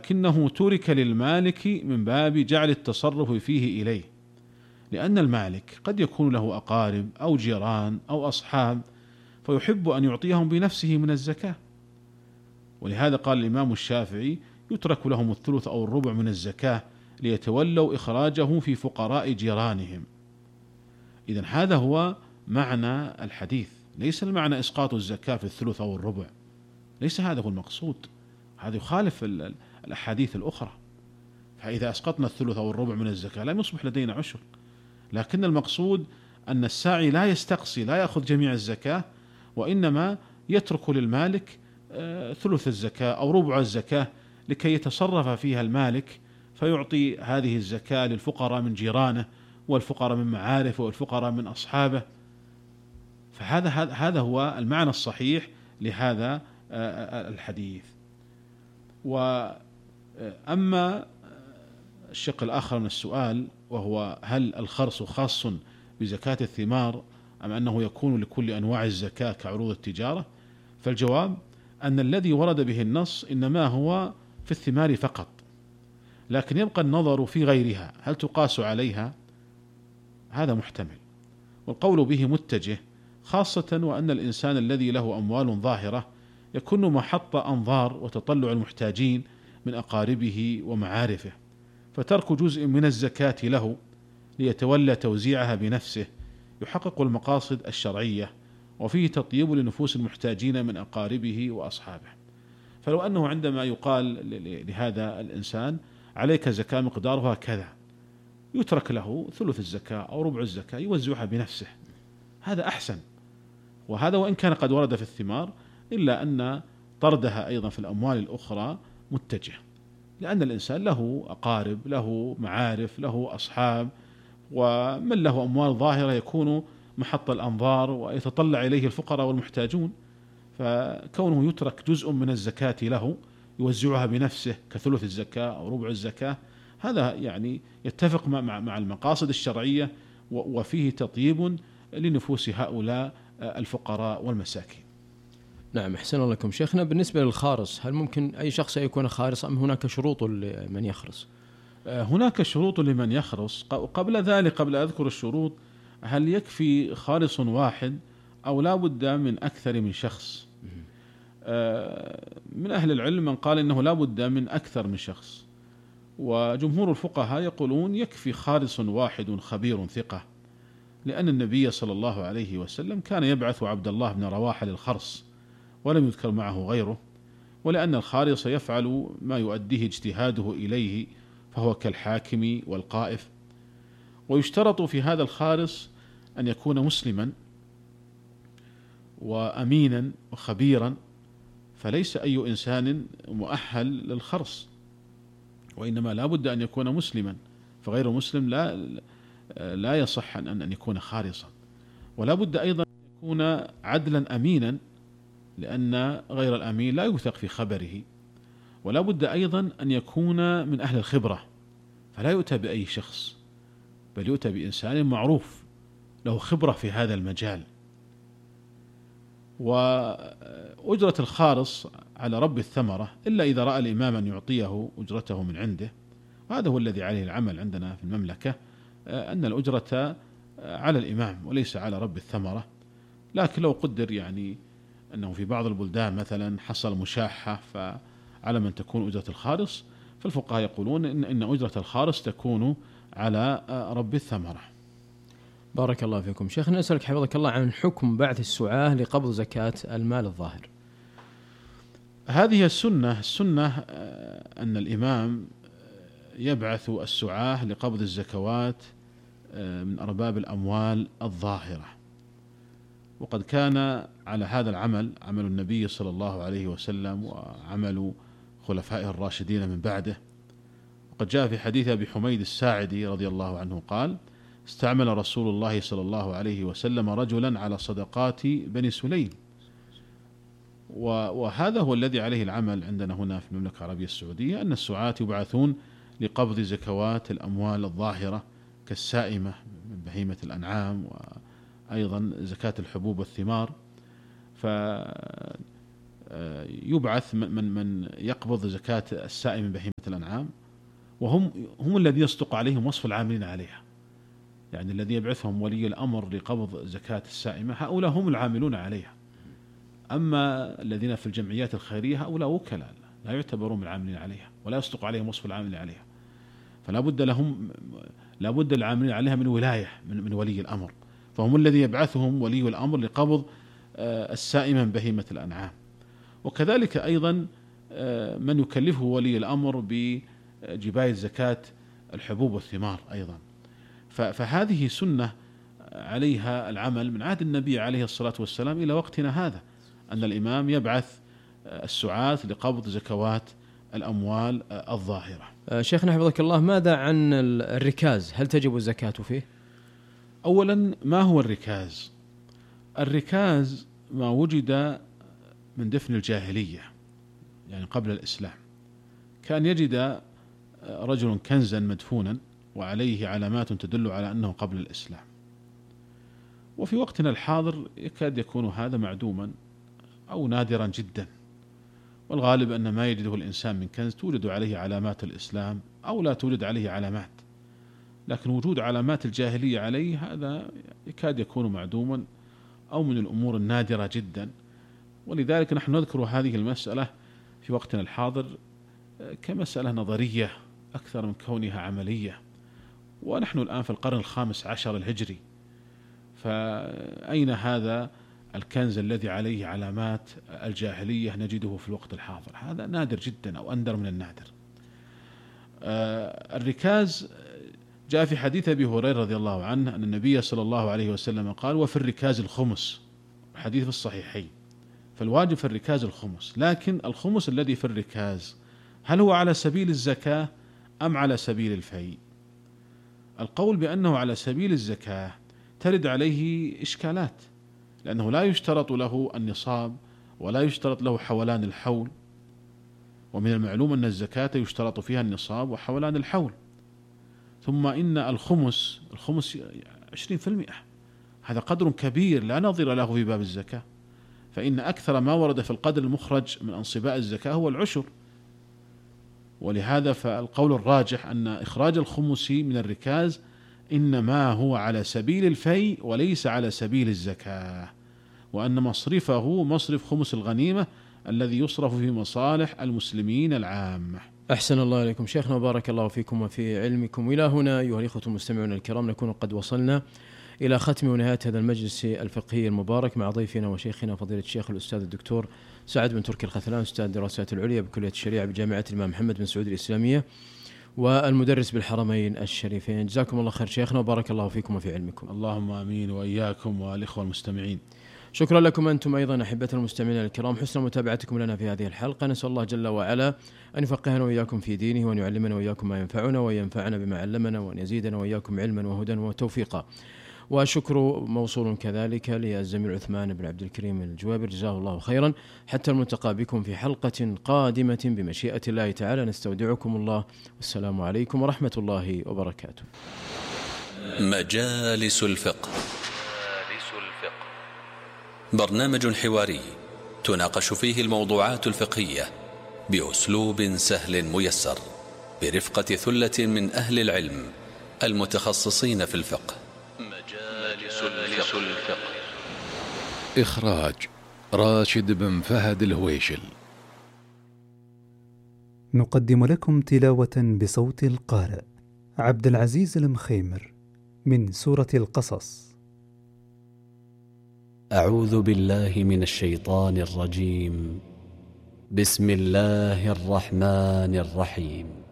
ولكنه ترك للمالك من باب جعل التصرف فيه إليه، لأن المالك قد يكون له أقارب أو جيران أو أصحاب فيحب أن يعطيهم بنفسه من الزكاة، ولهذا قال الإمام الشافعي: يترك لهم الثلث أو الربع من الزكاة ليتولوا إخراجه في فقراء جيرانهم. إذن هذا هو معنى الحديث، ليس المعنى إسقاط الزكاة في الثلث أو الربع، ليس هذا هو المقصود، هذا يخالف الأحاديث الأخرى. فإذا أسقطنا الثلث أو الربع من الزكاة لم يصبح لدينا عشر، لكن المقصود أن الساعي لا يستقصي، لا يأخذ جميع الزكاة، وإنما يترك للمالك ثلث الزكاة أو ربع الزكاة لكي يتصرف فيها المالك، فيعطي هذه الزكاة للفقراء من جيرانه والفقراء من معارفه والفقراء من أصحابه. فهذا هو المعنى الصحيح لهذا الحديث. وأما الشق الآخر من السؤال، وهو هل الخرص خاص بزكاة الثمار أم أنه يكون لكل أنواع الزكاة كعروض التجارة؟ فالجواب أن الذي ورد به النص إنما هو في الثمار فقط، لكن يبقى النظر في غيرها هل تقاس عليها، هذا محتمل، والقول به متجه، خاصة وأن الإنسان الذي له أموال ظاهرة يكون محط أنظار وتطلع المحتاجين من أقاربه ومعارفه، فترك جزء من الزكاة له ليتولى توزيعها بنفسه يحقق المقاصد الشرعية، وفيه تطيب لنفوس المحتاجين من أقاربه وأصحابه. فلو أنه عندما يقال لهذا الإنسان عليك زكاة مقدارها كذا، يترك له ثلث الزكاة أو ربع الزكاة يوزعها بنفسه، هذا أحسن. وهذا وإن كان قد ورد في الثمار، إلا أن طردها أيضا في الأموال الأخرى متجه، لأن الإنسان له أقارب، له معارف، له أصحاب، ومن له أموال ظاهرة يكون محط الأنظار ويتطلع إليه الفقراء والمحتاجون، فكونه يترك جزء من الزكاة له يوزعها بنفسه كثلث الزكاة أو ربع الزكاة، هذا يعني يتفق مع المقاصد الشرعية، وفيه تطيب لنفوس هؤلاء الفقراء والمساكين. نعم، أحسن الله لكم شيخنا. بالنسبة للخارص، هل ممكن أي شخص يكون خارص أم هناك شروط لمن يخرص؟ هناك شروط لمن يخرص. قبل ذلك، قبل أذكر الشروط، هل يكفي خالص واحد أو لا بد من أكثر من شخص؟ من أهل العلم من قال إنه لا بد من أكثر من شخص، وجمهور الفقهاء يقولون يكفي خالص واحد خبير ثقة، لأن النبي صلى الله عليه وسلم كان يبعث عبد الله بن رواحة للخرص ولم يذكر معه غيره، ولأن الخارص يفعل ما يؤديه اجتهاده إليه، فهو كالحاكم والقائف. ويشترط في هذا الخارص أن يكون مسلما وأمينا وخبيرا، فليس أي إنسان مؤهل للخرص، وإنما لا بد أن يكون مسلما، فغير مسلم لا يصح أن يكون خارصا. ولا بد أيضا أن يكون عدلا أمينا، لأن غير الأمين لا يوثق في خبره. ولا بد أيضا أن يكون من أهل الخبرة، فلا يؤتى بأي شخص، بل يؤتى بإنسان معروف له خبرة في هذا المجال. وأجرة الخارص على رب الثمرة، إلا إذا رأى الإمام أن يعطيه أجرته من عنده، وهذا هو الذي عليه العمل عندنا في المملكة، أن الأجرة على الإمام وليس على رب الثمرة. لكن لو قدر يعني أنه في بعض البلدان مثلا حصل مشاحة فعلى من تكون أجرة الخارص، فالفقهاء يقولون إن أجرة الخارص تكون على رب الثمرة. بارك الله فيكم شيخنا. نسألك حفظك الله عن حكم بعث السعاة لقبض زكاة المال الظاهر. هذه السنة أن الإمام يبعث السعاة لقبض الزكوات من أرباب الأموال الظاهرة، وقد كان على هذا العمل عمل النبي صلى الله عليه وسلم وعمل خلفائه الراشدين من بعده. وقد جاء في حديث أبي حميد الساعدي رضي الله عنه قال: استعمل رسول الله صلى الله عليه وسلم رجلا على صدقات بني سليم. وهذا هو الذي عليه العمل عندنا هنا في المملكة العربية السعودية، أن السعاة يبعثون لقبض زكوات الأموال الظاهرة كالسائمة من بهيمة الأنعام، وأيضا زكاة الحبوب والثمار. يبعث من يقبض زكاة السائم من بهيمة الأنعام، وهم الذين يصدق عليهم وصف العاملين عليها. يعني الذي يبعثهم ولي الأمر لقبض زكاة السائمة هؤلاء هم العاملون عليها. أما الذين في الجمعيات الخيرية هؤلاء وكلاء لا يعتبرون من العاملين عليها ولا يصدق عليهم وصف العاملين عليها، فلا بد العاملين عليها من ولاية من ولي الأمر، فهم الذي يبعثهم ولي الأمر لقبض السائمة من بهيمة الأنعام. وكذلك أيضا من يكلفه ولي الأمر بجباية زكاة الحبوب والثمار أيضا. فهذه سنة عليها العمل من عهد النبي عليه الصلاة والسلام إلى وقتنا هذا، أن الإمام يبعث السعاة لقبض زكوات الأموال الظاهرة. شيخنا حفظك الله، ماذا عن الركاز؟ هل تجب الزكاة فيه؟ أولا، ما هو الركاز؟ الركاز ما وجد من دفن الجاهلية، يعني قبل الإسلام. كان يجد رجل كنزا مدفونا وعليه علامات تدل على أنه قبل الإسلام. وفي وقتنا الحاضر يكاد يكون هذا معدوما أو نادرا جدا، والغالب أن ما يجده الإنسان من كنز توجد عليه علامات الإسلام أو لا توجد عليه علامات، لكن وجود علامات الجاهلية عليه هذا يكاد يكون معدوما أو من الأمور النادرة جدا. ولذلك نحن نذكر هذه المسألة في وقتنا الحاضر كمسألة نظرية أكثر من كونها عملية، ونحن الآن في القرن 15 الهجري، فأين هذا الكنز الذي عليه علامات الجاهلية نجده في الوقت الحاضر؟ هذا نادر جدا أو أندر من النادر. الركاز جاء في حديث أبي هريرة رضي الله عنه أن النبي صلى الله عليه وسلم قال: وفي الركاز الخمس، حديث في الصحيحين. فالواجب في الركاز الخمس، لكن الخمس الذي في الركاز هل هو على سبيل الزكاة أم على سبيل الفيء؟ القول بأنه على سبيل الزكاة ترد عليه إشكالات، لأنه لا يشترط له النصاب ولا يشترط له حولان الحول، ومن المعلوم أن الزكاة يشترط فيها النصاب وحولان الحول. ثم إن الخمس 20%، هذا قدر كبير لا نظير له في باب الزكاة، فإن أكثر ما ورد في القدر المخرج من أنصباء الزكاة هو العشر. ولهذا فالقول الراجح أن إخراج الخمس من الركاز إنما هو على سبيل الفيء وليس على سبيل الزكاة، وأن مصرفه مصرف خمس الغنيمة الذي يصرف في مصالح المسلمين العامة. أحسن الله إليكم شيخنا وبارك الله فيكم وفي علمكم. إلى هنا أيها الإخوة المستمعون الكرام نكون قد وصلنا إلى ختم ونهاية هذا المجلس الفقهي المبارك مع ضيفنا وشيخنا فضيلة الشيخ الأستاذ الدكتور سعد بن تركي الخثلان، أستاذ الدراسات العليا بكلية الشريعة بجامعة الإمام محمد بن سعود الإسلامية والمدرس بالحرمين الشريفين. جزاكم الله خير شيخنا وبارك الله فيكم وفي علمكم. اللهم آمين، وإياكم والإخوة المستمعين. شكرا لكم أنتم أيضا أحبة المستمعين الكرام حسن متابعتكم لنا في هذه الحلقة. نسأل الله جل وعلا أن يفقهنا وإياكم في دينه، وأن يعلمنا وإياكم ما ينفعنا، وأن ينفعنا بما علمنا، وأن يزيدنا وإياكم علما وهدى وتوفيقا. والشكر موصول كذلك للزميل عثمان بن عبد الكريم الجوابر، جزاه الله خيرا. حتى الملتقى بكم في حلقة قادمة بمشيئة الله تعالى، نستودعكم الله، والسلام عليكم ورحمة الله وبركاته. مجالس الفقه، برنامج حواري تناقش فيه الموضوعات الفقهية بأسلوب سهل ميسر برفقة ثلة من أهل العلم المتخصصين في الفقه. مجالس الفقه، إخراج راشد بن فهد الهويشل. نقدم لكم تلاوة بصوت القارئ عبد العزيز المخيمر من سورة القصص. أعوذ بالله من الشيطان الرجيم. بسم الله الرحمن الرحيم.